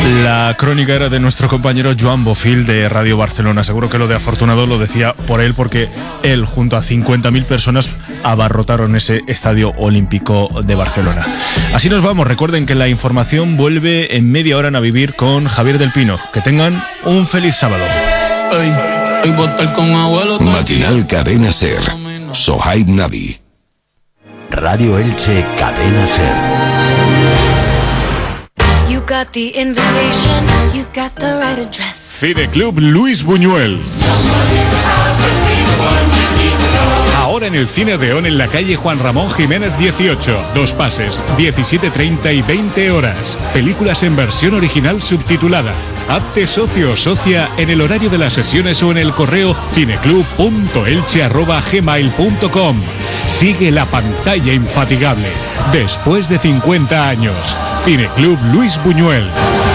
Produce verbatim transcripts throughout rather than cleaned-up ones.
La crónica era de nuestro compañero Joan Bofil de Radio Barcelona. Seguro que lo de afortunado lo decía por él, porque él junto a cincuenta mil personas abarrotaron ese estadio olímpico de Barcelona. Así nos vamos. Recuerden que la información vuelve en media hora a Vivir con Javier del Pino. Que tengan un feliz sábado. Matinal Cadena Ser. Sohaib Navi. Radio Elche Cadena Ser. You got the invitation, you got the right address. Cineclub Luis Buñuel. Ahora en el Cine Odeón en la calle Juan Ramón Jiménez dieciocho. Dos pases, diecisiete treinta y veinte horas. Películas en versión original subtitulada. Hazte socio o socia en el horario de las sesiones o en el correo cineclub punto elche arroba gmail punto com. Sigue la pantalla infatigable. Después de cincuenta años. Cineclub Luis Buñuel.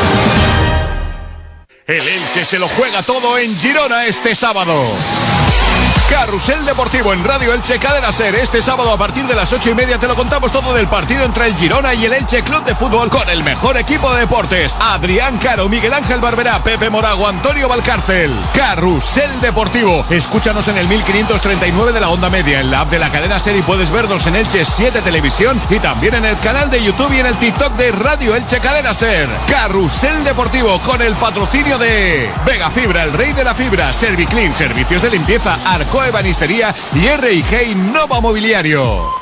El Elche se lo juega todo en Girona este sábado. Carrusel Deportivo en Radio Elche Cadena Ser. Este sábado a partir de las ocho y media te lo contamos todo del partido entre el Girona y el Elche Club de Fútbol con el mejor equipo de deportes. Adrián Caro, Miguel Ángel Barberá, Pepe Morago, Antonio Valcárcel. Carrusel Deportivo. Escúchanos en el mil quinientos treinta y nueve de la onda media, en la app de la Cadena Ser, y puedes vernos en Elche siete Televisión y también en el canal de YouTube y en el TikTok de Radio Elche Cadena Ser. Carrusel Deportivo con el patrocinio de Vega Fibra, el rey de la fibra, Serviclean, servicios de limpieza, Arco Ebanistería y R y G Nova Mobiliario.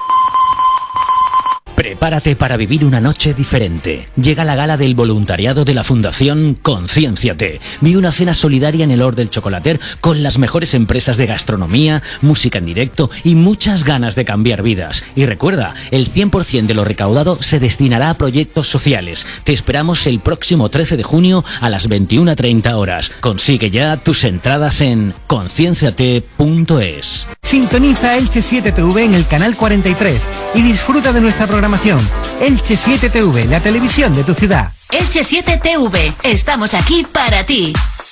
Prepárate para vivir una noche diferente. Llega la gala del voluntariado de la Fundación Conciénciate. Vive una cena solidaria en el Hort del Chocolater con las mejores empresas de gastronomía, música en directo y muchas ganas de cambiar vidas. Y recuerda, el cien por ciento de lo recaudado se destinará a proyectos sociales. Te esperamos el próximo trece de junio a las veintiuna treinta horas. Consigue ya tus entradas en concienciate punto es. Sintoniza Elche siete T V en el canal cuarenta y tres y disfruta de nuestra programación. Elche siete T V, la televisión de tu ciudad. Elche siete T V, estamos aquí para ti.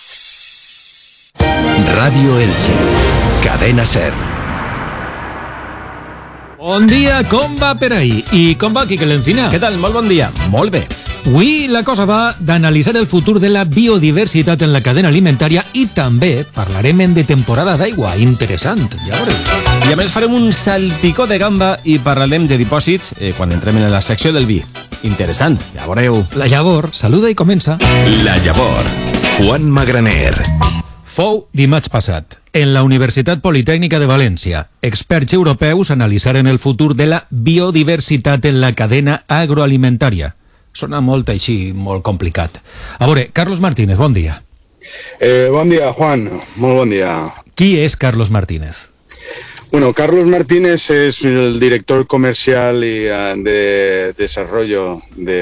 Radio Elche, Cadena Ser. Bon dia, com va per ahí? I com va, Quique l'Encina? Què tal? Molt bon dia. Molt bé. Avui la cosa va d'analitzar el futur de la biodiversitat en la cadena alimentària i també parlarem de temporada d'aigua. Interessant, ja veureu. I a més farem un salpicó de gamba i parlarem de dipòsits eh, quan entrem en la secció del vi. Interessant, ja veureu. La Llavor saluda i comença. La Llavor, Juan Magraner. Fou dimarts passat. En la Universitat Politècnica de València, experts europeus analitzaren el futur de la biodiversitat en la cadena agroalimentària. Sona molt així, molt complicat. A veure, Carlos Martínez, bon dia. Eh, bon dia, Juan. Molt bon dia. Qui és Carlos Martínez? Bueno, Carlos Martínez es el director comercial y uh, de desarrollo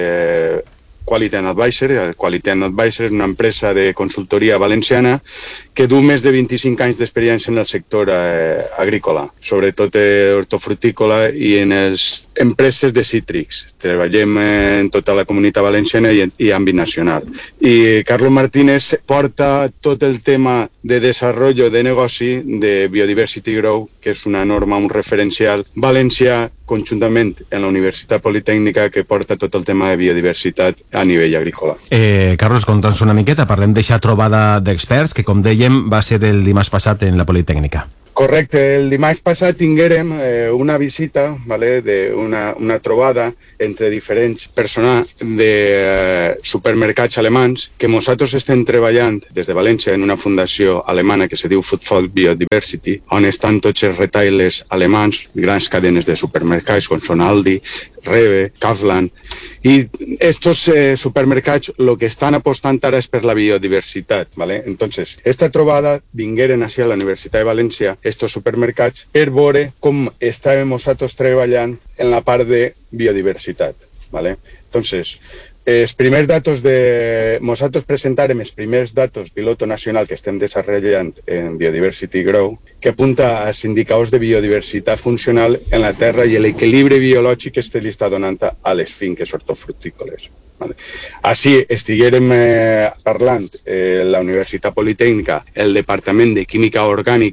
de Quality and Advisor. Quality and Advisor és una empresa de consultoria valenciana que du més de vint-i-cinc anys d'experiència en el sector eh, agrícola, sobretot eh, hortofrutícola i en les empreses de cítrics. Treballem eh, en tota la comunitat valenciana i, i àmbit nacional. I Carlos Martínez porta tot el tema de desenvolupament de negoci de Biodiversity Grow, que és una norma, un referencial valencià, conjuntament en la Universitat Politècnica, que porta tot el tema de biodiversitat a nivell agrícola. Eh, Carlos, conta'ns una miqueta, parlem d'eixa trobada d'experts que, com dèiem, va ser el dimarts passat en la Politècnica. Correcte, el dimarts passat tinguérem eh, una visita, vale, de una, una trobada entre diferents persones de eh, supermercats alemans que nosaltres estem treballant des de València en una fundació alemana que se diu Food for Biodiversity, on estan tots els retailers alemans, grans cadenes de supermercats com són Aldi, Rewe, Kaufland, y estos eh, supermercats lo que estan apostant ara és per la biodiversitat, ¿vale? Entonces, esta trobada vingueren hacia la Universitat de València estos supermercats per veure com estàvem nosaltres treballant en la part de biodiversitat, ¿vale? Entonces, els primers datos de... Nosaltres presentarem els primers datos piloto nacional que estem desenvolupant en Biodiversity Grow, que apunta als indicadors de biodiversitat funcional en la terra i l'equilibri biològic que li està donant a les finques hortofrutícoles. Vale. Així estiguérem eh, parlant eh, la Universitat Politècnica, el Departament de Química Orgànica,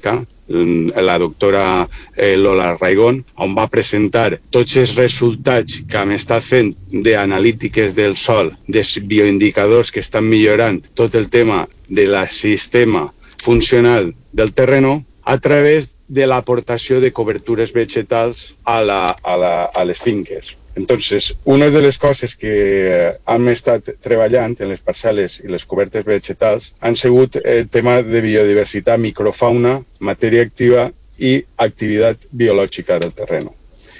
la doctora eh, Lola Raigón, on va presentar tots els resultats que hem estat fent d'analítiques del sòl, dels bioindicadors que estan millorant tot el tema del sistema funcional del terreno a través de l'aportació de cobertures vegetals a, la, a, la, a les finques. Entonces, una de les coses que hem estat treballant en les parcel·les i les cobertes vegetals han sigut el tema de biodiversitat, microfauna, matèria activa i activitat biològica del terreno.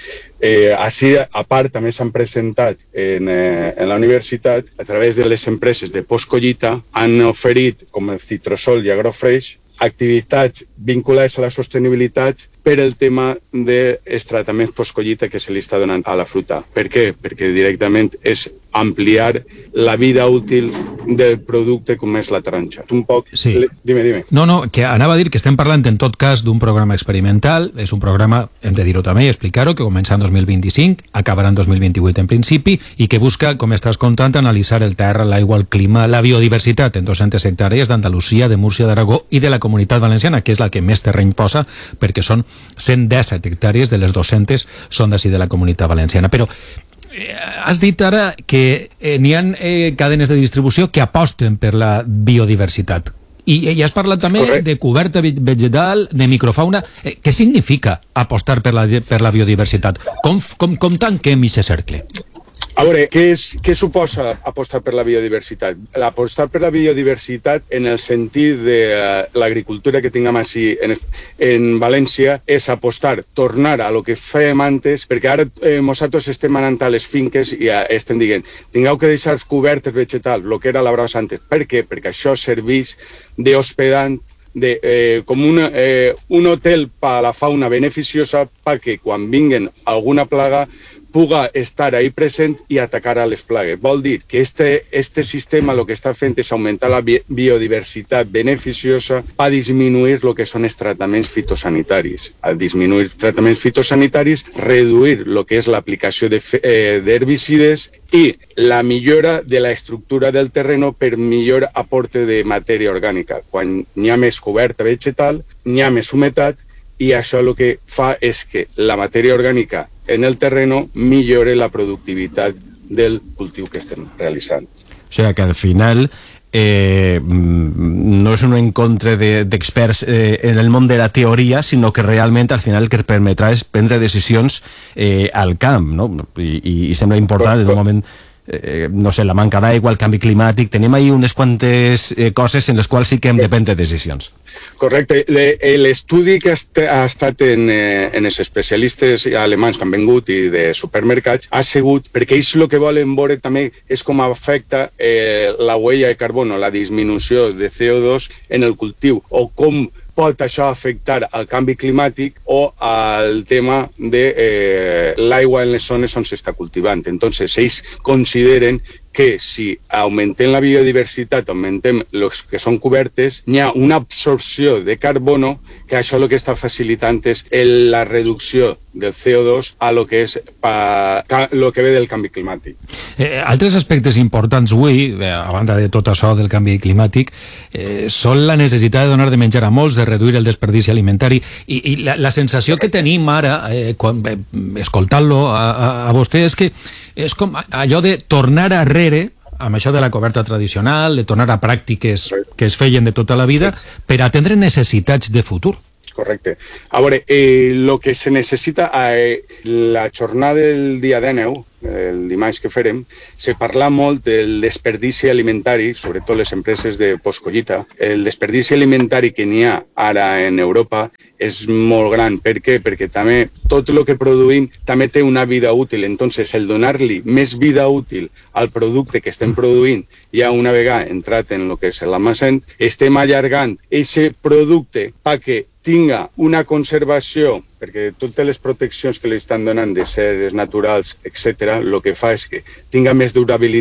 Eh, així, a part, també s'han presentat en, eh, en la universitat, a través de les empreses de postcollita, han oferit, com el Citrosol i Agrofresh, activitats vinculades a la sostenibilitat per el tema dels tractaments postcollita que se li està donant a la fruita. Per què? Perquè directament és ampliar la vida útil del producte com és la taronja. Un poc... Sí. Dime, dime. No, no, que anava a dir que estem parlant en tot cas d'un programa experimental, és un programa, hem de dir-ho també i explicar-ho, que comença en dos mil vint-i-cinc, acabarà en dos mil vint-i-vuit en principi, i que busca, com estàs contant, analitzar el terra, l'aigua, el clima, la biodiversitat en dos-centes hectàrees d'Andalusia, de Múrcia, d'Aragó i de la Comunitat Valenciana, que és la que més terreny posa, perquè són cent disset hectàrees de les dos-centes són d'ací de la Comunitat Valenciana. Però eh, has dit ara que eh, n'hi ha eh, cadenes de distribució que aposten per la biodiversitat. I, i has parlat també Correcte. de coberta vegetal, de microfauna. Eh, què significa apostar per la, per la biodiversitat? Com, com, com tanquem aquest cercle? A veure, què, és, què suposa apostar per la biodiversitat? Apostar per la biodiversitat en el sentit de uh, l'agricultura que tinguem així en, en València és apostar, tornar a lo que fèiem antes, perquè ara eh, nosaltres estem anant a les finques i uh, estem dient, tingueu que deixar cobertes vegetals, el que era labrats antes. Per què? Perquè això serveix d'hospedant, de, eh, com una, eh, un hotel per a la fauna beneficiosa perquè quan vinguen alguna plaga puga estar ahí present i atacar a les plagues. Vol dir que este, este sistema el que està fent és augmentar la bi biodiversitat beneficiosa per disminuir el que són els tractaments fitosanitaris. Al disminuir tractaments fitosanitaris, reduir el que és l'aplicació d'herbicides eh, i la millora de la estructura del terreno per millor aporte de matèria orgànica. Quan hi ha més coberta vegetal, hi ha més humitat i això el que fa és que la matèria orgànica en el terreno millore la productivitat del cultiu que estem realitzant. O sigui que al final eh, no és un encontre d'experts de, eh, en el món de la teoria, sinó que realment al final el que permetrà és prendre decisions eh, al camp, no? I, i, i sembla important en un moment... Eh, no sé, la manca d'aigua, el canvi climàtic, tenim ahí unes quantes eh, coses en les quals sí que hem de prendre decisions. Correcte. L'estudi que ha estat en, eh, en els especialistes alemans que han vingut i de supermercats ha sigut, perquè ells el que volen veure també és com afecta eh, la huella de carbono, la disminució de C O dos en el cultiu, o com pot això afectar al canvi climàtic o al tema de eh, l'aigua en les zones on s'està cultivant. Entonces, ells consideren que si augmentem la biodiversitat, augmentem els que són cobertes, hi ha una absorció de carbono que això el que està facilitant és el, la reducció del C O dos a lo que és pa, ca, lo que ve del canvi climàtic. Eh, altres aspectes importants avui, eh, a banda de tot això del canvi climàtic, eh, són la necessitat de donar de menjar a molts, de reduir el desperdici alimentari i, i la, la sensació que tenim ara, eh, quan, eh, escoltant-lo a, a, a vostè, és que és com allò de tornar arrere amb això de la coberta tradicional, de tornar a pràctiques que es feien de tota la vida per atendre necessitats de futur. Correcte. A veure, eh, lo que se necessita, eh, la jornada del dia dinou, el dimarts que farem, se parla molt del desperdici alimentari, sobretot les empreses de postcollita. El desperdici alimentari que n'hi ha ara en Europa és molt gran. Per què? Perquè també tot el que produïm també té una vida útil. Entonces, el donar-li més vida útil al producte que estem produint, ja una vegada entrat en el que és l'almacén, estem allargant aquest producte perquè tinga una conservació, perquè totes les proteccions que li estan donant de seres naturals, etcètera, el que fa és que tinga més durabilitat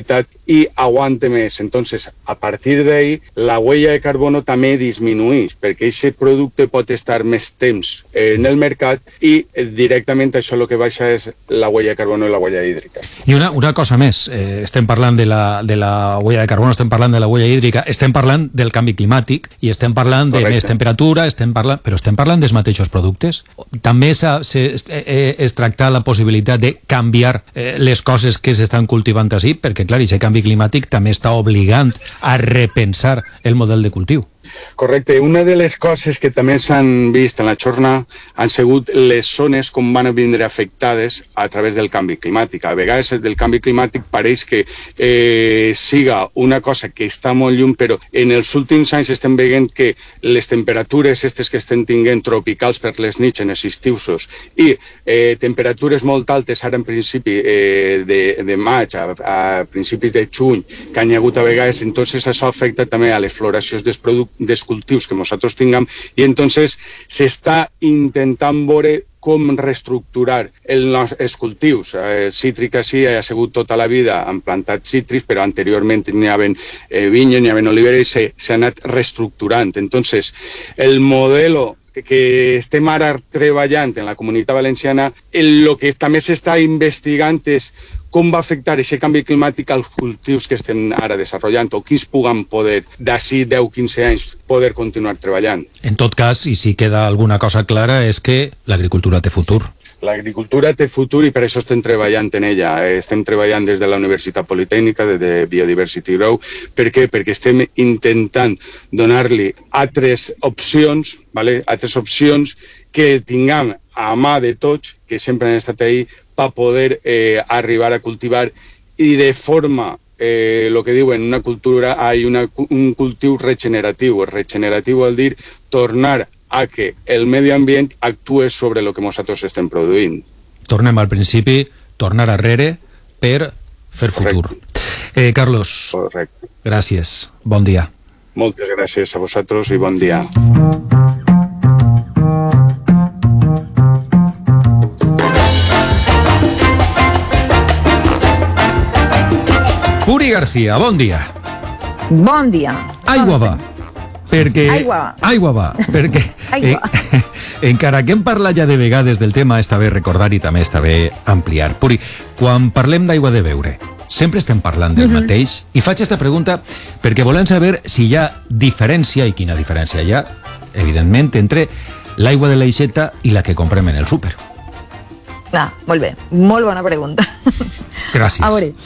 i aguante més. Entonces, a partir d'ahí, la huella de carbono també disminueix, perquè aquest producte pot estar més temps en el mercat i directament això el que baixa és la huella de carbono i la huella hídrica. I una, una cosa més, eh, estem parlant de la, de la huella de carbono, estem parlant de la huella hídrica, estem parlant del canvi climàtic i estem parlant de més temperatura, estem parlant, però estem parlant dels mateixos productes. També s'ha, se, eh, es tracta la possibilitat de canviar eh, les coses que s'estan cultivant així, perquè clar, aquest canvi climàtic també està obligant a repensar el model de cultiu. Correcte. Una de les coses que també s'han vist en la jornada han sigut les zones com van vindre afectades a través del canvi climàtic. A vegades del canvi climàtic pareix que eh, siga una cosa que està molt lluny, però en els últims anys estem veient que les temperatures aquestes que estem tinguent tropicals per les nits en els estius i eh, temperatures molt altes ara en principi eh, de, de maig a, a principis de juny que han hagut a vegades, entonces això afecta també a les floracions dels productes dels cultius que nosaltres tinguem i entonces s'està intentant veure com reestructurar el, els cultius. El cítric sí ha sigut tota la vida han plantat cítrics, però anteriorment n'hi havia eh, vinyes, n'hi havia oliveres i s'ha anat reestructurant. Entonces, el modelo que estem ara treballant en la Comunitat Valenciana, el que també s'està investigant és com va afectar aquest canvi climàtic als cultius que estem ara desenvolupant o quins puguem poder, d'ací deu a quinze anys, poder continuar treballant. En tot cas, i si queda alguna cosa clara, és que l'agricultura té futur. L'agricultura té futur i per això estem treballant en ella. Estem treballant des de la Universitat Politècnica, des de Biodiversity Grow. Per què? Perquè estem intentant donar-li altres opcions, ¿vale? altres opcions que tinguem a mà de tots, que sempre han estat ahí, per poder eh, arribar a cultivar i de forma, eh, lo que diuen, una cultura, hay una, un cultiu regeneratiu. Regeneratiu vol dir tornar a que el medi ambient actue sobre el que nosaltres estem produint. Tornem al principi, tornar arrere per fer futur. Eh, Carlos, correcte. Gràcies, bon dia. Moltes gràcies a vosaltres i bon dia. Uri García, bon dia. Bon dia. Aigua va. Perquè... Aigua. Aigua va. Perquè... Aigua. Eh, encara que hem parlat ja de vegades del tema, està bé recordar i també està bé ampliar. Puri, quan parlem d'aigua de beure, sempre estem parlant del Mhm. mateix i faig aquesta pregunta perquè volem saber si hi ha diferència, i quina diferència hi ha, evidentment, entre l'aigua de l'aixeta i la que comprem en el súper. Clar, molt bé. Molt bona pregunta. Gràcies. A veure,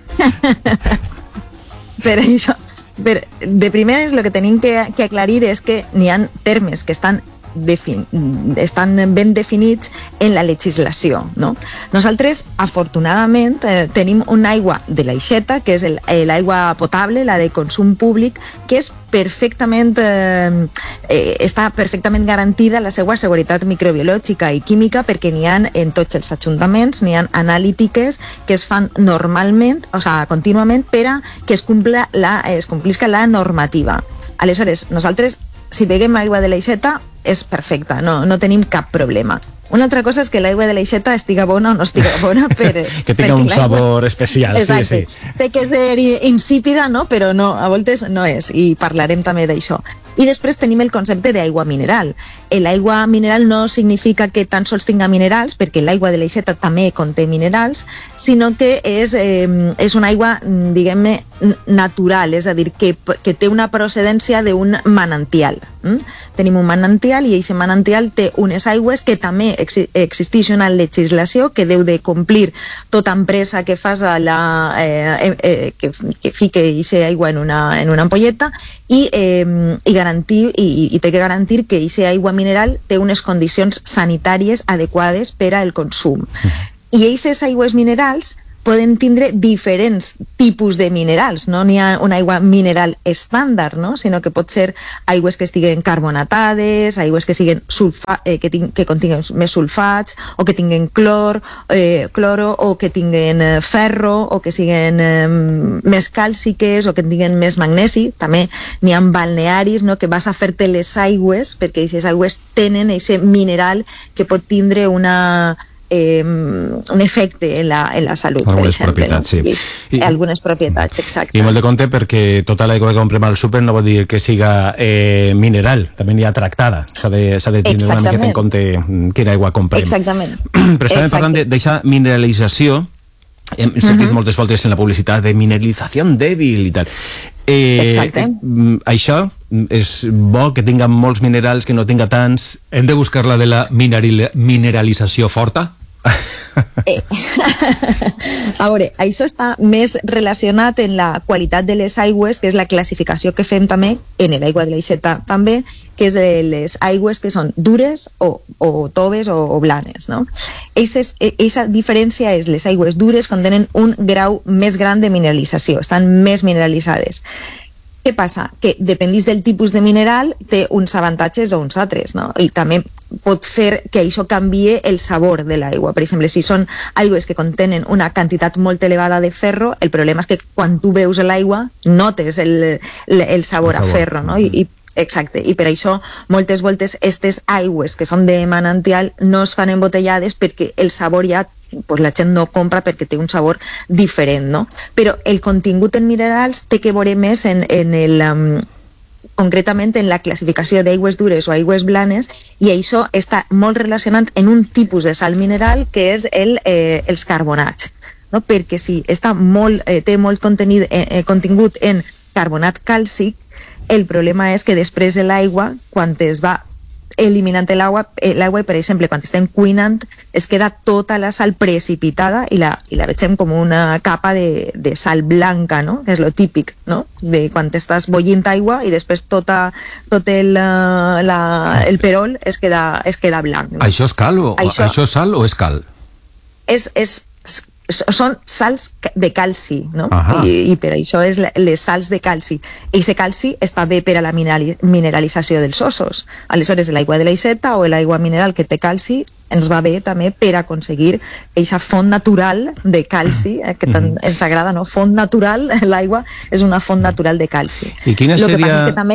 per això, per, de primeres el que tenim que, que aclarir és que n'hi ha termes que estan Defin, estan ben definits en la legislació, no? Nosaltres, afortunadament, eh, tenim una aigua de l'aixeta, que és l'aigua potable, la de consum públic, que és perfectament, eh, eh, està perfectament garantida la seva seguretat microbiològica i química perquè n'hi ha en tots els ajuntaments, n'hi ha analítiques que es fan normalment, o sigui, contínuament, per a que es, cumpla la, es complisca la normativa. Aleshores, nosaltres, si beguem aigua de l'aixeta, és perfecta, no, no tenim cap problema. Una altra cosa és que l'aigua de l'aixeta estiga bona o no estiga bona per, que tinga un sabor especial. Exacte. Sí, sí. Té que ser insípida, no? Però no, a voltes no és, i parlarem també d'això. I després tenim el concepte d'aigua mineral. L'aigua mineral no significa que tan sols tinga minerals, perquè l'aigua de l'aixeta també conté minerals, sinó que és, eh, és una aigua, diguem-ne, natural, és a dir, que, que té una procedència d'un manantial. Mm? Tenim un manantial i aquest manantial té unes aigües que també ex existeix una legislació que deu de complir tota empresa que fas a la, eh, eh, que, que fique aquesta aigua en una, en una ampolleta i, eh, i, garantir, i, i té que garantir que aquesta aigua mineral té unes condicions sanitàries adequades per al consum. I aquestes aigües minerals poden tindre diferents tipus de minerals, no n'hi ha una aigua mineral estàndard, no? Sinó que pot ser aigües que estiguen carbonatades, aigües que siguen sulfa, eh, que, ting que continguen més sulfats, o que tinguen clor, eh, cloro, o que tinguen eh, ferro, o que siguen eh, més càlciques, o que tinguen més magnesi. També n'hi ha balnearis, no? Que vas a fer-te les aigües, perquè aquestes aigües tenen aquest mineral que pot tindre una eh, un efecte en la, en la salut, algunes per exemple. propietats, no? sí. I, I, algunes propietats, exacte. I molt de compte perquè tota l'aigua que comprem al súper no vol dir que siga eh, mineral, també n'hi ha tractada. S'ha de, s'ha de tenir una miqueta en compte quina aigua comprem. Exactament. Però estàvem parlant d'aquesta mineralització. Hem sentit uh-huh. moltes voltes en la publicitat de mineralització dèbil i tal. Eh, Exacte. Eh, això és bo que tinga molts minerals, que no tinga tants. Hem de buscar la de la mineral, mineralització forta? Eh, a veure, això està més relacionat en la qualitat de les aigües, que és la classificació que fem també en l'aigua de l'aixeta també, que és les aigües que són dures o, o toves o, o blanes, no? Aquesta diferència és les aigües dures contenen un grau més gran de mineralització, estan més mineralitzades. Què passa? Que dependís del tipus de mineral té uns avantatges o uns altres, no? I també pot fer que això canvie el sabor de l'aigua. Per exemple, si són aigües que contenen una quantitat molt elevada de ferro, el problema és que quan tu veus l'aigua notes el, el, el sabor a ferro, no? I, i exacte, i per això moltes voltes aquestes aigües que són de manantial no es fan embotellades perquè el sabor ja pues la gent no compra perquè té un sabor diferent, no? Però el contingut en minerals té que veure més en, en el... Um, concretament en la classificació d'aigües dures o aigües blanes, i això està molt relacionat en un tipus de sal mineral que és el, eh, els carbonats, no? Perquè si està molt, eh, té molt contenid, eh, contingut en carbonat càlcic, el problema és que després de l'aigua, quan es va eliminant l'aigua, l'aigua, per exemple, quan estem cuinant, es queda tota la sal precipitada i la, i la vegem com una capa de, de sal blanca, no? Que és lo típic, no? De quan estàs bullint aigua i després tota, tot el, la, el perol es queda, es queda blanc. No? Això és cal o això, això és sal o és cal? És, és, són sals de calci, no? I, i per això és les sals de calci. I aquest calci està bé per a la mineralització dels ossos. Aleshores, l'aigua de l'aixeta o l'aigua mineral que té calci ens va bé també per aconseguir aquesta font natural de calci, eh, que tant ens agrada, no? Font natural, l'aigua és una font natural de calci. I quina seria... Lo que passa és que també...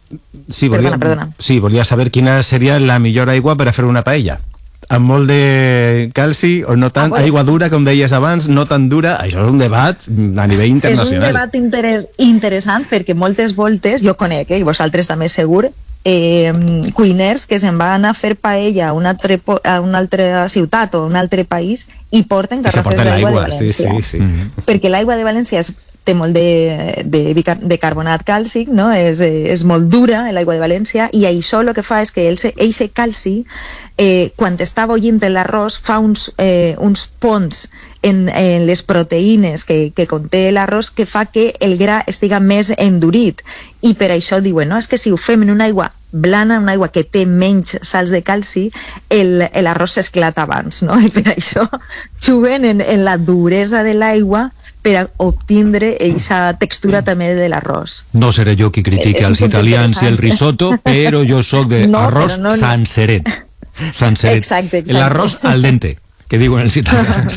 Sí, volia... Perdona, perdona. Sí, volia saber quina seria la millor aigua per a fer una paella. Amb molt de calci o no tant, ah, bueno. Aigua dura, com deies abans, no tan dura. Això és un debat a nivell internacional. És un debat interès, interessant perquè moltes voltes, jo conec, eh, i vosaltres també segur, eh, cuiners que se'n van a fer paella a una, altre, a una altra ciutat o a un altre país i porten garrafes d'aigua de València. Sí, sí, sí. Mm-hmm. Perquè l'aigua de València és té molt de, de, de carbonat càlcic, no? és, és molt dura l'aigua de València, i això el que fa és que aquest calci, eh, quan està bullint l'arròs, fa uns, eh, uns ponts en, en les proteïnes que, que conté l'arròs que fa que el gra estiga més endurit, i per això diuen, no? És que si ho fem en una aigua blana, una aigua que té menys sals de calci, l'arròs s'esclata abans, no? I per això juguen en, en la duresa de l'aigua per a obtindre aquesta textura també de l'arròs. No seré jo qui critique als italians i el risotto, però jo soc de no, arròs no, no. sanseret. Sanseret. Exacte, exacte. L'arròs al dente, que diuen els italians.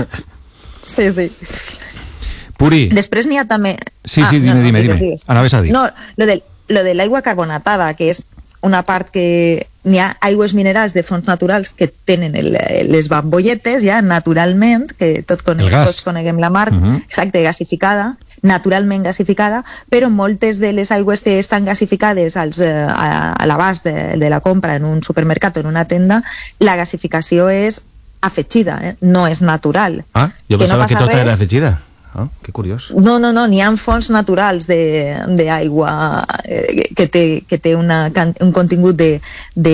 Sí, sí. Puri. Després n'hi ha també... Sí, sí, ah, dime, no, no, dime, dime. Anaves a dir. No, lo de, lo de l'aigua carbonatada, que és una part que n'hi ha aigües minerals de fonts naturals que tenen el, les bambolletes ja naturalment, que tot coneguem, tots coneguem la marca, uh-huh. exacte, gasificada, naturalment gasificada, però moltes de les aigües que estan gasificades als, a, a l'abast de, de la compra en un supermercat o en una tenda, la gasificació és afegida, eh? No és natural. Ah, jo pensava que, no que tota res. era afegida. Ah, que curiós. No, no, no, n'hi ha fonts naturals d'aigua eh, que té, que té una, un contingut de, de,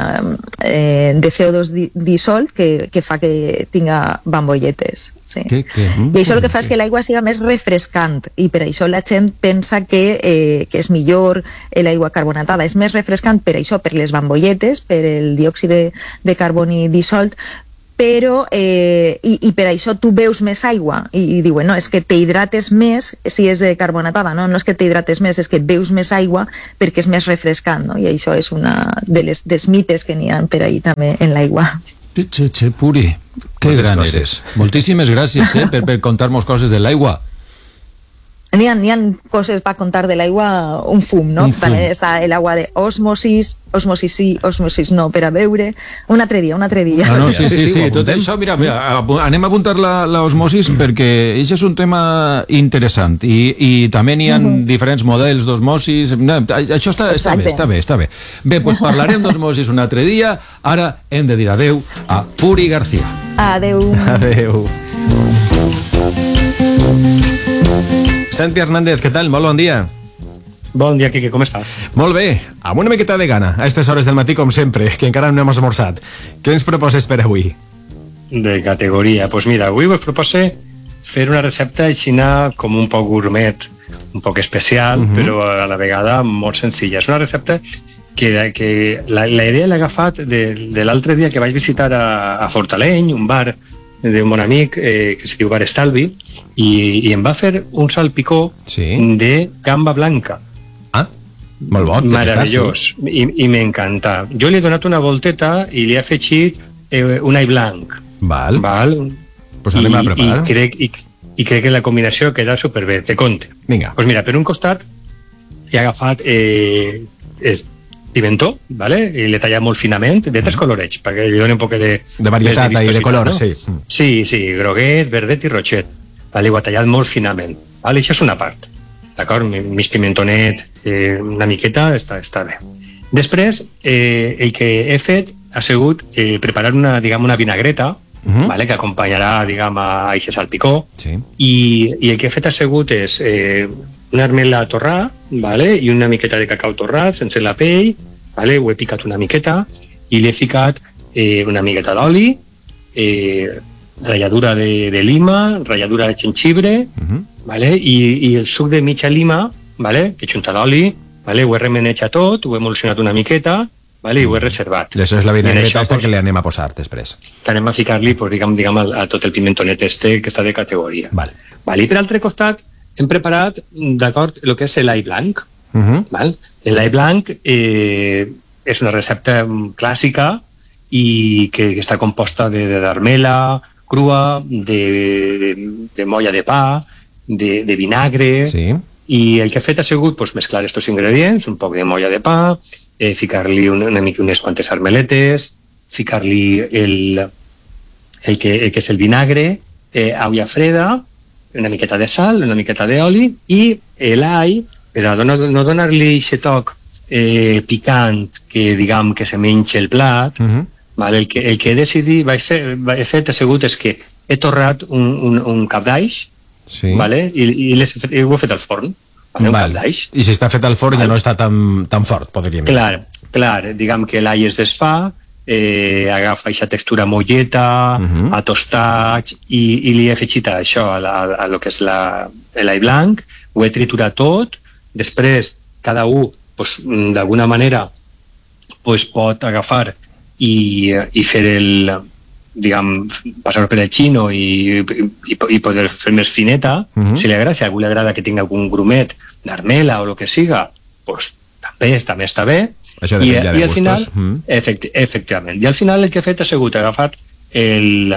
eh, de C O dos dissolt que, que fa que tinga bambolletes. Sí. Que, que, I això el que fa és que l'aigua siga més refrescant, i per això la gent pensa que, eh, que és millor l'aigua carbonatada. És més refrescant per això, per les bambolletes, per el diòxid de, de carboni dissolt, però eh, i, i per això tu beus més aigua i, i diuen, no, és que t'hidrates més si és carbonatada, no, no és que t'hidrates més, és que beus més aigua perquè és més refrescant, no? I això és una de les dels mites que n'hi ha per ahí també en l'aigua. Che, che, Puri, que gran eres. Moltíssimes gràcies eh, per, per contar-nos coses de l'aigua. N'hi ha, n'hi ha coses per contar de l'aigua, un fum, no? Un fum. També està l'aigua d'osmosis, osmosis sí, osmosis no, per a beure. Un altre dia, un altre dia. No, no, sí, sí, sí, sí, tot això, mira, mira, anem a apuntar la, la osmosis perquè això és un tema interessant i, i també n'hi ha uh-huh. diferents models d'osmosis. No, això està, està bé, està bé, està bé. Bé, doncs parlarem d'osmosis un altre dia. Ara hem de dir adeu a Puri García. Adeu. Adeu. Santi Hernández, què tal? Molt bon dia. Bon dia, Quique, com estàs? Molt bé, amb una miqueta de gana, a aquestes hores del matí, com sempre, que encara no hem esmorzat. Què ens proposes per avui? De categoria. Doncs pues mira, avui us propose fer una recepta aixina com un poc gourmet, un poc especial, uh-huh. però a la vegada molt senzilla. És una recepta que, que la, la idea l'he agafat de, de l'altre dia que vaig visitar a, a Fortaleny, un bar d'un bon amic eh, que es diu Bar Estalvi, i, i em va fer un salpicó sí. de gamba blanca. Ah, molt bo. Meravellós, sí. I, i m'encanta. Jo li he donat una volteta i li he afegit eh, un all blanc. Val. Val. Pues anem a preparar. I, i, crec, i, I crec que la combinació queda superbé, te conte. Vinga. Pues mira, per un costat he agafat eh, es, pimentó, ¿vale? I l'he tallat molt finament, de tres colorets, perquè li doni un poc de... De varietat i de color, no? Sí. Sí, sí, groguet, verdet i roixet. Vale, ho he tallat molt finament. Vale, això és una part. D'acord? Mig pimentonet, eh, una miqueta, està, està bé. Després, eh, el que he fet ha sigut eh, preparar una, diguem, una vinagreta, uh-huh. vale, que acompanyarà, diguem, a aquest salpicó, sí. i, i el que he fet ha sigut és eh, una armela torrà, vale, i una miqueta de cacau torrat, sense la pell, vale, ho he picat una miqueta, i li he ficat eh, una miqueta d'oli, eh, ratlladura de, de lima, ratlladura de jengibre, uh-huh. vale, i, i el suc de mitja lima, vale, que he juntat l'oli, vale, ho he remenejat tot, ho he emulsionat una miqueta, vale, i ho he reservat. I això és la vinagreta aquesta que li anem a posar després. Que anem a ficar-li, pues, diguem, diguem, a, a tot el pimentonet este que està de categoria. Vale. Vale, i per altre costat hem preparat, d'acord, el que és l'all blanc. Uh-huh. Val? L'all blanc eh, és una recepta clàssica i que, que està composta de, de d'armela crua, de, de, de molla de pa, de, de vinagre, sí. I el que he fet ha sigut pues, mesclar estos ingredients, un poc de molla de pa, eh, ficar-li una, una mica unes quantes armeletes, ficar-li el, el, que, el que és el vinagre, eh, aigua freda, una miqueta de sal, una miqueta d'oli, i l'all, per a no, no donar-li aquest toc eh, picant que, diguem, que se menja el plat, uh-huh. vale? el, que, el que he decidit, vaig fer, he fet, ha sigut, és que he torrat un, un, un cap d'aix, sí. vale? I, i, i ho he fet al forn. Vale? Un Val. cap d'aix. I si està fet al forn ja no està tan, tan fort, podríem dir. Clar, clar, diguem que l'all es desfà, eh, agafa aquesta textura molleta, uh-huh. a tostats, i, i li he afegit això, a, la, a lo que és l'all blanc, ho he triturat tot, després cada un, pues, d'alguna manera, pues, pot agafar i, i fer el, diguem, passar per el xino i, i, i poder fer més fineta, uh-huh. si li agrada, si a algú li agrada que tingui algun grumet d'armela o el que siga, pues, també, també està bé. Això depèn ja de I al final, gustos. Mm. efecti, efectivament. I al final el que he fet ha sigut agafat el,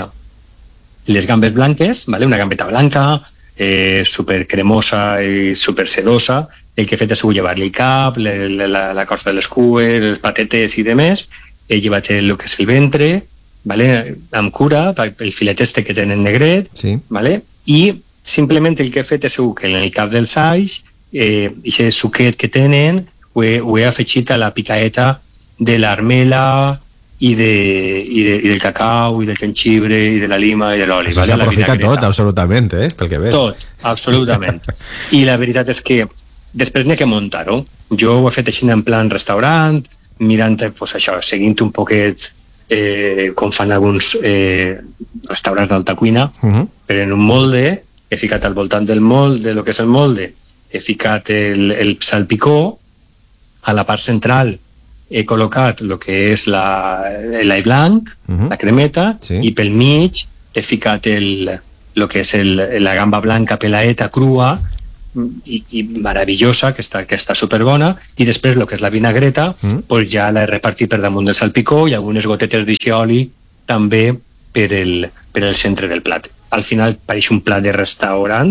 les gambes blanques, vale? Una gambeta blanca, eh, super cremosa i super sedosa. El que he fet ha sigut llevar-li el cap, la, la, la corfa de les cues, les patetes i demés. He llevat el que és el ventre, vale? Amb cura, el filet este que tenen negret, sí. vale? I simplement el que he fet ha sigut que en el cap dels alls, eh, aquest suquet que tenen, Ho he, ho he afegit a la picaeta de l'armela i, de, i, de, i del cacau, i del jengibre, i de la lima, i de l'oli. Això s'aprofita tot, absolutament, eh? Pel que veig. Tot, absolutament. I la veritat és que després n'hi ha que muntar-ho. Jo ho he fet així en plan restaurant, mirant, pues, això, seguint un poquet eh, com fan alguns eh, restaurants d'alta cuina, uh-huh. però en un molde, he ficat al voltant del molde, el que és el molde, he ficat el, el salpicó, a la part central he col·locat el que és l'all blanc, uh-huh. la cremeta, sí. i pel mig he ficat el, el que és el, la gamba blanca pelaeta crua i, i meravellosa, que està, que està superbona, i després el que és la vinagreta, uh-huh. pues ja l'he repartit per damunt del salpicó i algunes gotetes d'oli també per el, per el centre del plat. Al final pareix un plat de restaurant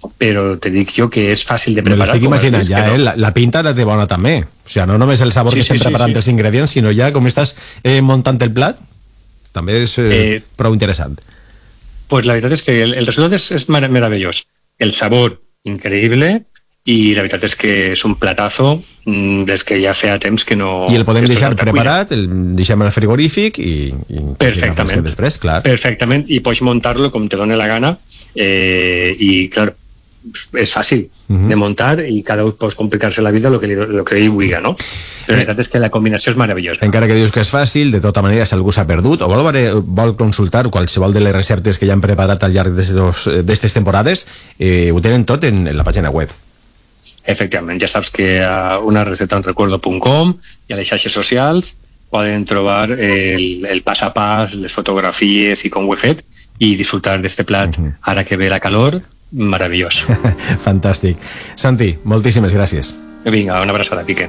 però te dic jo que és fàcil de Me preparar. l'estic com has imaginant vist, ja, que eh? no. La, la pinta la té bona també. O sigui, no només el sabor Sí, que sí, estem sí, preparant sí. els ingredients, sinó ja com estàs eh, muntant el plat, també és eh, Eh, prou interessant. Pues la veritat és que el, el resultat és, és mar meravellós. El sabor, increïble, i la veritat és que és un platazo mm, des que ja feia temps que no... I el podem que esto deixar no te cuida. preparat, el deixem al frigorífic i, i Perfectament. després, clar. Perfectament, i pots muntar-lo com te doni la gana, eh, i clar, és fàcil Mhm. de muntar i cada un pot complicar-se la vida el que, li, lo que ell vulgui, no? Però la veritat és que la combinació és meravellosa. Encara que dius que és fàcil, de tota manera, si algú s'ha perdut o vol, veure- vol consultar qualsevol de les receptes que ja han preparat al llarg d'aquestes temporades, eh, ho tenen tot en, en la pàgina web. Efectivament, ja saps que a una receta en recuerdo punt com i a les xarxes socials poden trobar el, el pas a pas, les fotografies i com ho he fet i disfrutar d'este plat, Mhm. ara que ve la calor, meravellós. Fantàstic. Santi, moltíssimes gràcies. Vinga, una abraçada, Pique.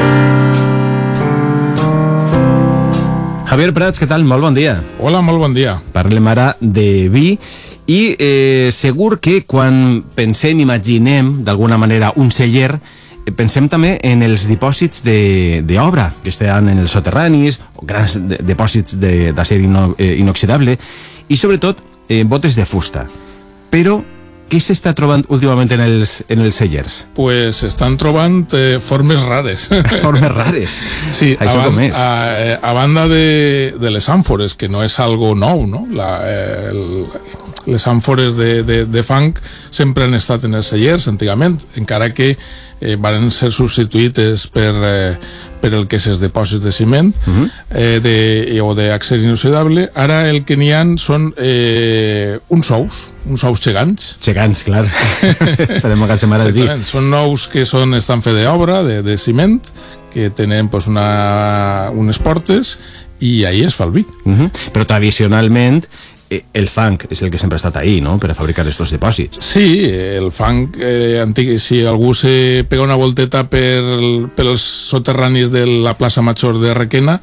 Javier Prats, què tal? Molt bon dia. Hola, molt bon dia. Parlem ara de vi i eh, segur que quan pensem, imaginem d'alguna manera un celler, eh, pensem també en els dipòsits de- d'obra que estan en els soterranis, o grans de- dipòsits de- d'acer ino, eh, inoxidable i sobretot eh, botes de fusta. Però què s'està trobant últimament en els, en els cellers? Pues estan trobant eh, formes rares. Formes rares? Sí, a, Això com ban- és? a, eh, a banda de, de les àmfores, que no és algo nou, no? La, eh, el, les àmfores de, de, de fang sempre han estat en els cellers, antigament, encara que eh, van ser substituïtes per, eh, per el que és els dipòsits de ciment Mhm. eh, de, o d'acer inoxidable. Ara el que n'hi ha són eh, uns ous, uns ous gegants. Gegants, clar. Farem magatzemar el vi. Exactament, són nous que són, estan fets d'obra, de, de ciment, que tenen pues, una, unes portes i ahí es fa el vi. Mhm. Però tradicionalment eh, el fang és el que sempre ha estat ahí, no?, per a fabricar estos dipòsits. Sí, el fang eh, antic, si algú se pega una volteta per, pels soterranis de la plaça Major de Requena,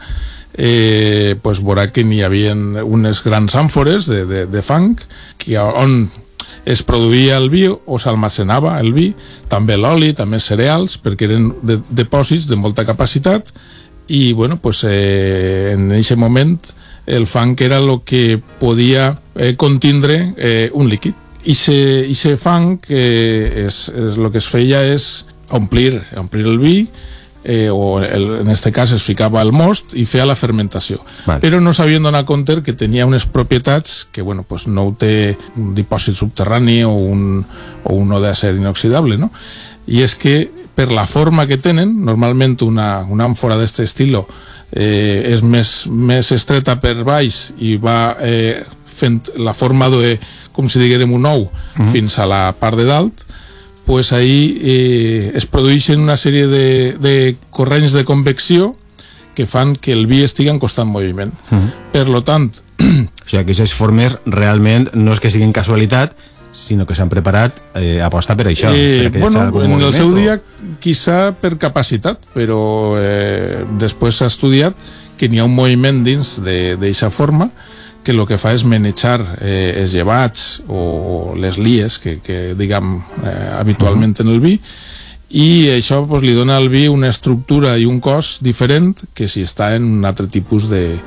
eh, pues veurà que n'hi havia unes grans àmfores de, de, de fang que on es produïa el vi o s'almacenava el vi, també l'oli, també cereals, perquè eren de, depòsits de molta capacitat i bueno, pues, eh, en aquest moment el fang era el que podia eh, contindre eh, un líquid. I se fang que és, és, el que es feia és omplir, omplir el vi, eh, o el, en este cas es ficava el most i feia la fermentació. Vale. Però no s'havien donat compte que tenia unes propietats que bueno, pues no ho té un dipòsit subterrani o un, o uno d'acer inoxidable, no? I és que per la forma que tenen, normalment una, una àmfora d'aquest estilo eh, és més, més estreta per baix i va eh, fent la forma de, com si diguérem un ou, uh-huh. fins a la part de dalt, pues ahí eh, es produeixen una sèrie de, de corrents de convecció que fan que el vi estigui en constant moviment. Uh-huh. Per lo tant... O sigui, que aquestes formes realment no és que siguin casualitat, sinó que s'han preparat eh, a aposta per això. Eh, per bueno, en el seu o... dia quizá per capacitat, però eh, després s'ha estudiat que n'hi ha un moviment dins d'aquesta forma que el que fa és manejar eh, els llevats o les lies que, que diguem eh, habitualment en el vi, i això pues, li dona al vi una estructura i un cos diferent que si està en un altre tipus de,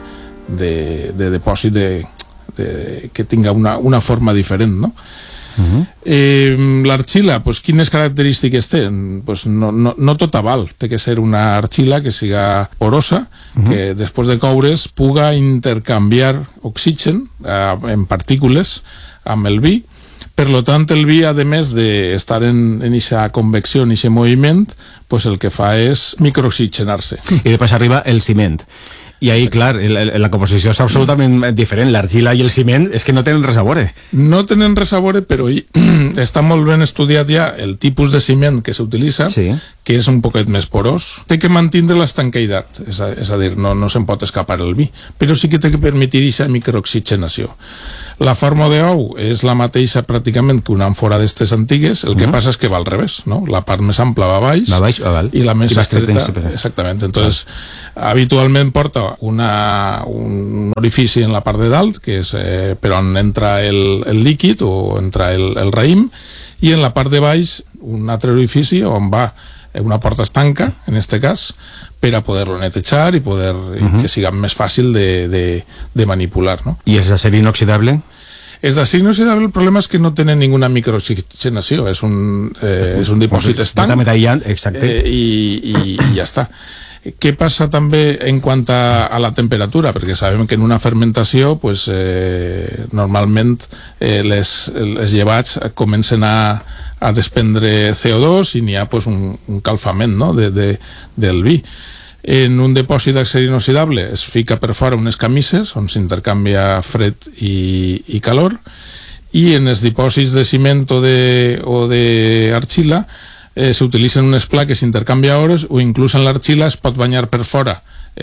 de, de depòsit de, de, que tinga una, una forma diferent, no? Uh-huh. Eh, l'argila, pues, quines característiques té? Pues no, no, no tota val, té que ser una argila que siga porosa, uh-huh. que després de coure's puga intercanviar oxigen eh, en partícules amb el vi. Per lo tant, el vi, a més d'estar en aquesta convecció, en aquest moviment, pues el que fa és microoxigenar-se. I després arriba el ciment. I ahí, sí. clar, la, la composició és absolutament diferent. L'argila i el ciment és que no tenen res a veure. No tenen res a veure, però està molt ben estudiat ja el tipus de ciment que s'utilitza, sí. que és un poquet més porós. Té que mantindre l'estanqueïtat, és a, és a dir, no, no se'n pot escapar el vi, però sí que té que permetir aquesta microoxigenació. La forma d'ou és la mateixa pràcticament que una àmfora d'estes antigues, el que uh-huh. passa és que va al revés, no? La part més ampla va a baix, va baix va i la més I estreta, exactament. Entonces, ah. habitualment porta una, un orifici en la part de dalt, que és eh, per on entra el, el líquid o entra el, el raïm, i en la part de baix un altre orifici on va una porta estanca, en este cas, per a poder-lo netejar i poder uh-huh. que siga més fàcil de, de, de manipular, no? I és d'acer inoxidable? És d'acer inoxidable, el problema és que no tenen ninguna microoxigenació, és un, eh, és un dipòsit estanc exacte. Eh, i, i, i ja està. Què passa també en quant a, a la temperatura? Perquè sabem que en una fermentació pues, eh, normalment eh, les, les llevats comencen a, a desprendre C O dos i n'hi ha pues, un, un calfament, no? de, de, del vi. En un dipòsit d'acer inoxidable es fica per fora unes camises on s'intercanvia fred i, i calor, i en els dipòsits de ciment o de, o de argila eh, s'utilitzen unes plaques intercanviadores, o inclús en l'argila es pot banyar per fora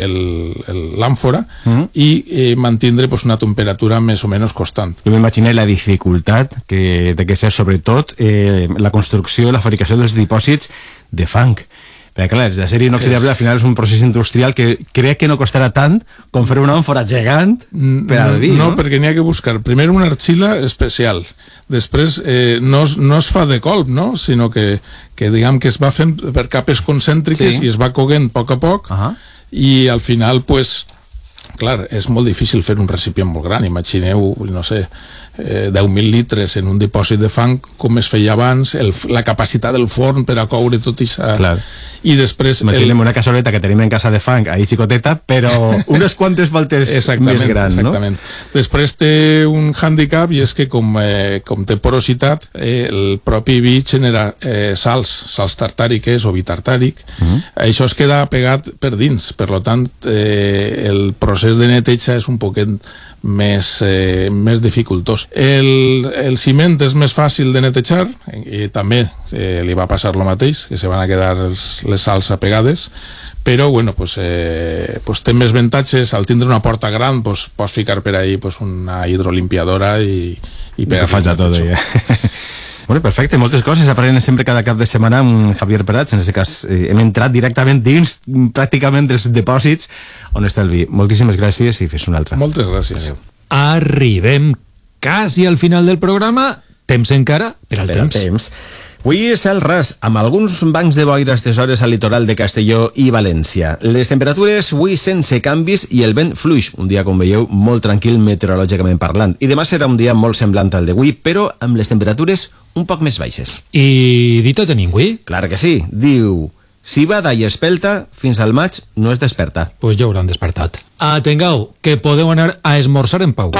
l'àmfora mm. i eh, mantindre pues, una temperatura més o menys constant. Jo m'imagino la dificultat que té que ser sobretot eh, la construcció i la fabricació dels dipòsits de fang. Perquè clar, l'acer inoxidable al final és un procés industrial que crec que no costarà tant com fer una àmfora gegant per al vi, no? No, perquè n'hi ha que buscar primer una argila especial, després eh, no, es, no es fa de colp, no? Sinó que, que diguem que es va fent per capes concèntriques sí. i es va coguent a poc a poc uh -huh. i al final, pues, clar, és molt difícil fer un recipient molt gran. Imagineu, no sé, eh, deu mil litres en un dipòsit de fang, com es feia abans, el, la capacitat del forn per a coure tot això. Clar. I després... Imaginem el... una cassoleta que tenim en casa de fang, ahí xicoteta, però unes quantes voltes més gran, no? Exactament. Després té un handicap, i és que com, eh, com té porositat, eh, el propi vi genera eh, sals, sals tartàriques o vi tartàric. Uh -huh. Això es queda pegat per dins, per tant, eh, el procés de neteja és un poquet més, eh, més dificultós. El, el ciment és més fàcil de netejar, i també eh, li va passar el mateix, que se van a quedar els, les sals apegades, però bueno, pues, eh, pues té més avantatges. Al tindre una porta gran pues, pots ficar per ahí pues, una hidrolimpiadora i, i pegar. Que faig a tot, ja. Bueno, perfecte, moltes coses aprenent sempre cada cap de setmana amb Javier Prats. En aquest cas eh, hem entrat directament dins pràcticament dels dipòsits on està el vi. Moltíssimes gràcies i fes una altra. Moltes gràcies. Adéu. Arribem quasi al final del programa. Temps encara per al per temps. temps. Avui és el ras, amb alguns bancs de boira a aquestes hores al litoral de Castelló i València. Les temperatures avui sense canvis i el vent fluix. Un dia, com veieu, molt tranquil meteorològicament parlant. I demà serà un dia molt semblant al d'avui, però amb les temperatures un poc més baixes. I dito de ningú? Clar que sí. Diu, civada i espelta, fins al maig no es desperta. Pues ja hauran despertat. Atengueu, que podeu anar a esmorzar en pau.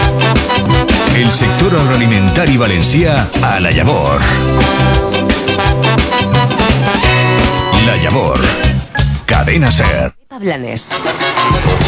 El sector agroalimentari valencià a la llavor. La Llavor, Cadena Ser. Pablanes.